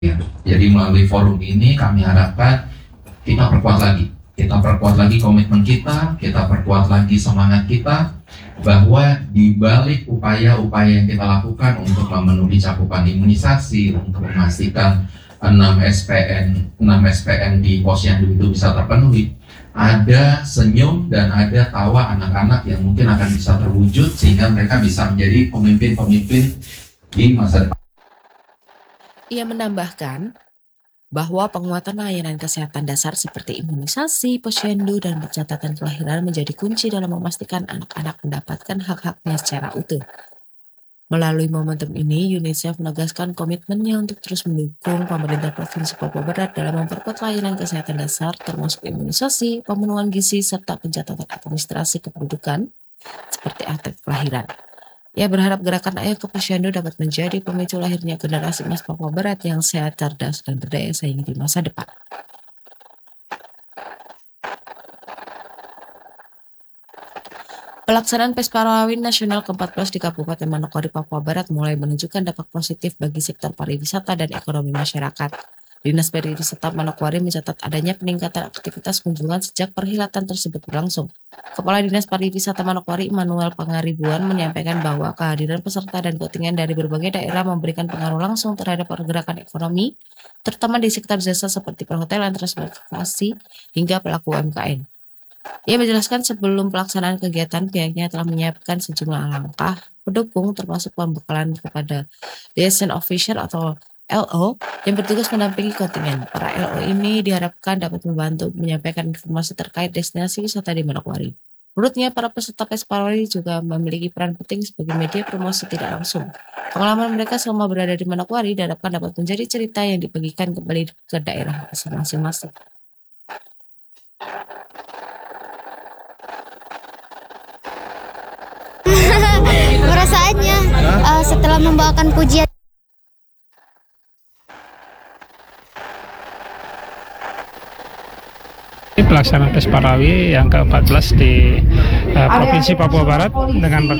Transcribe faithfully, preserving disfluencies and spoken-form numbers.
Ya, jadi melalui forum ini kami harapkan kita perkuat lagi, kita perkuat lagi komitmen kita, kita perkuat lagi semangat kita, bahwa di balik upaya-upaya yang kita lakukan untuk memenuhi cakupan imunisasi, untuk memastikan enam S P N enam S P N di Posyandu itu bisa terpenuhi, ada senyum dan ada tawa anak-anak yang mungkin akan bisa terwujud sehingga mereka bisa menjadi pemimpin-pemimpin di masa depan. Ia menambahkan bahwa penguatan layanan kesehatan dasar seperti imunisasi, posyandu, dan pencatatan kelahiran menjadi kunci dalam memastikan anak-anak mendapatkan hak-haknya secara utuh. Melalui momentum ini, UNICEF menegaskan komitmennya untuk terus mendukung pemerintah Provinsi Papua Barat dalam memperkuat layanan kesehatan dasar termasuk imunisasi, pemenuhan gizi, serta pencatatan administrasi kependudukan seperti akte kelahiran. Ia berharap gerakan Ayo ke Posyandu dapat menjadi pemicu lahirnya generasi emas Papua Barat yang sehat, cerdas, dan berdaya saing di masa depan. Pelaksanaan Pesta Parawin Nasional ke empat belas di Kabupaten Manokwari, Papua Barat mulai menunjukkan dampak positif bagi sektor pariwisata dan ekonomi masyarakat. Dinas Pariwisata Manokwari mencatat adanya peningkatan aktivitas kunjungan sejak perhelatan tersebut berlangsung. Kepala Dinas Pariwisata Manokwari, Immanuel Pangaribuan, menyampaikan bahwa kehadiran peserta dan kontingen dari berbagai daerah memberikan pengaruh langsung terhadap pergerakan ekonomi, terutama di sektor jasa seperti perhotelan, transportasi, hingga pelaku U M K M. Ia menjelaskan sebelum pelaksanaan kegiatan pihaknya telah menyiapkan sejumlah langkah pendukung termasuk pembekalan kepada liaison officer atau L O yang bertugas mendampingi kontingen. Para L O ini diharapkan dapat membantu menyampaikan informasi terkait destinasi wisata di Manokwari. Menurutnya, para peserta Pesta Parawin juga memiliki peran penting sebagai media promosi tidak langsung. Pengalaman mereka selama berada di Manokwari diharapkan dapat menjadi cerita yang dibagikan kembali ke daerah masing-masing. Perasaannya uh, setelah membawakan pujian pelaksanaan Pesta Parawin yang ke empat belas di uh, Provinsi Papua Barat dengan